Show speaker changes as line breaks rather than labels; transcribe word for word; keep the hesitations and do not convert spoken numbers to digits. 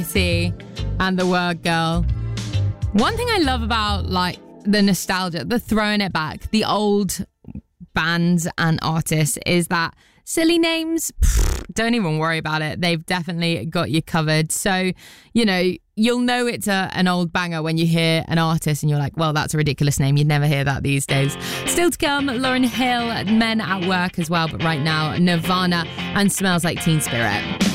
See, and the Word Girl. One thing I love about like the nostalgia, the throwing it back, the old bands and artists is that silly names, pff, don't even worry about it. They've definitely got you covered. So, you know, you'll know it's a, an old banger when you hear an artist and you're like, well, that's a ridiculous name. You'd never hear that these days. Still to come, Lauryn Hill, Men at Work as well. But right now, Nirvana and Smells Like Teen Spirit.